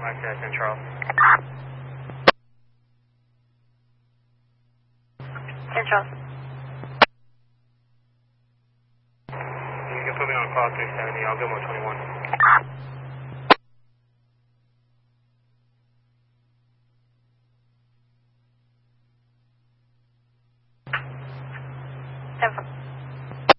access in Charles. 10 Charles. You can put me on call 370. I'll go more 21. 10 4.